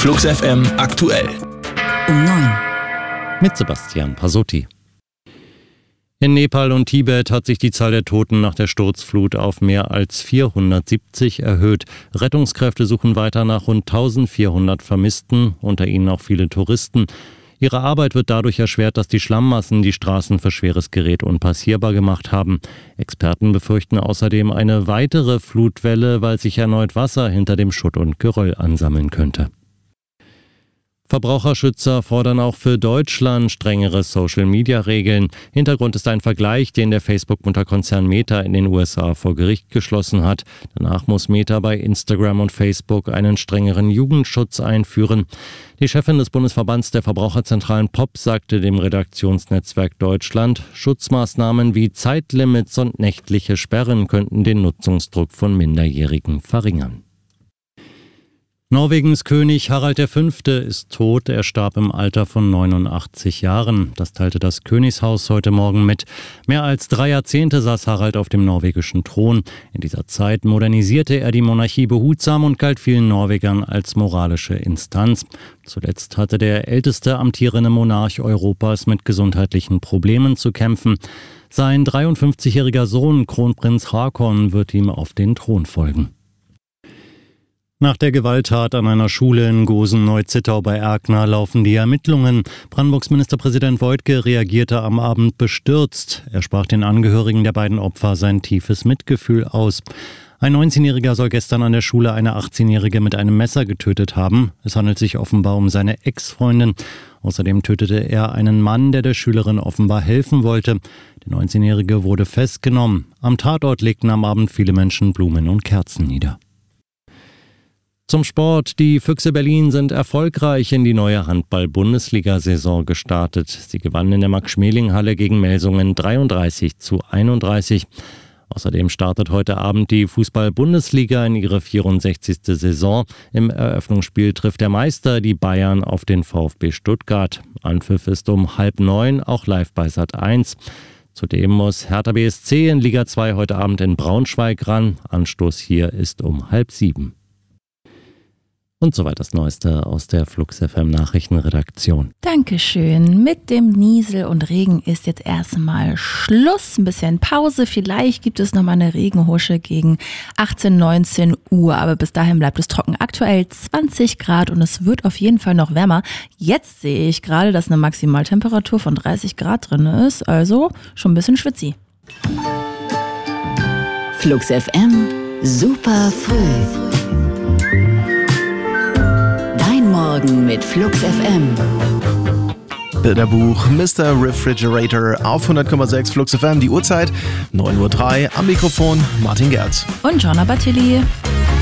Flux FM aktuell. Um 9. Mit Sebastian Pasotti. In Nepal und Tibet hat sich die Zahl der Toten nach der Sturzflut auf mehr als 470 erhöht. Rettungskräfte suchen weiter nach rund 1400 Vermissten, unter ihnen auch viele Touristen. Ihre Arbeit wird dadurch erschwert, dass die Schlammmassen die Straßen für schweres Gerät unpassierbar gemacht haben. Experten befürchten außerdem eine weitere Flutwelle, weil sich erneut Wasser hinter dem Schutt und Geröll ansammeln könnte. Verbraucherschützer fordern auch für Deutschland strengere Social-Media-Regeln. Hintergrund ist ein Vergleich, den der Facebook-Mutterkonzern Meta in den USA vor Gericht geschlossen hat. Danach muss Meta bei Instagram und Facebook einen strengeren Jugendschutz einführen. Die Chefin des Bundesverbands der Verbraucherzentralen POP sagte dem Redaktionsnetzwerk Deutschland, Schutzmaßnahmen wie Zeitlimits und nächtliche Sperren könnten den Nutzungsdruck von Minderjährigen verringern. Norwegens König Harald V. ist tot. Er starb im Alter von 89 Jahren. Das teilte das Königshaus heute Morgen mit. Mehr als 3 Jahrzehnte saß Harald auf dem norwegischen Thron. In dieser Zeit modernisierte er die Monarchie behutsam und galt vielen Norwegern als moralische Instanz. Zuletzt hatte der älteste amtierende Monarch Europas mit gesundheitlichen Problemen zu kämpfen. Sein 53-jähriger Sohn Kronprinz Haakon wird ihm auf den Thron folgen. Nach der Gewalttat an einer Schule in Gosen-Neuzittau bei Erkner laufen die Ermittlungen. Brandenburgs Ministerpräsident Woidke reagierte am Abend bestürzt. Er sprach den Angehörigen der beiden Opfer sein tiefes Mitgefühl aus. Ein 19-Jähriger soll gestern an der Schule eine 18-Jährige mit einem Messer getötet haben. Es handelt sich offenbar um seine Ex-Freundin. Außerdem tötete er einen Mann, der der Schülerin offenbar helfen wollte. Der 19-Jährige wurde festgenommen. Am Tatort legten am Abend viele Menschen Blumen und Kerzen nieder. Zum Sport. Die Füchse Berlin sind erfolgreich in die neue Handball-Bundesliga-Saison gestartet. Sie gewannen in der Max-Schmeling-Halle gegen Melsungen 33-31. Außerdem startet heute Abend die Fußball-Bundesliga in ihre 64. Saison. Im Eröffnungsspiel trifft der Meister die Bayern auf den VfB Stuttgart. Anpfiff ist um 8:30, auch live bei Sat.1. Zudem muss Hertha BSC in Liga 2 heute Abend in Braunschweig ran. Anstoß hier ist um 6:30. Und soweit das Neueste aus der Flux FM Nachrichtenredaktion. Dankeschön. Mit dem Niesel und Regen ist jetzt erstmal Schluss. Ein bisschen Pause. Vielleicht gibt es nochmal eine Regenhusche gegen 18, 19 Uhr. Aber bis dahin bleibt es trocken. Aktuell 20 Grad und es wird auf jeden Fall noch wärmer. Jetzt sehe ich gerade, dass eine Maximaltemperatur von 30 Grad drin ist. Also schon ein bisschen schwitzi. Flux FM. Super früh. Morgen mit Flux FM. Bilderbuch Mr. Refrigerator auf 100,6 Flux FM. Die Uhrzeit 9:03 Uhr. Am Mikrofon Martin Gerz. Und Joanna Battilli.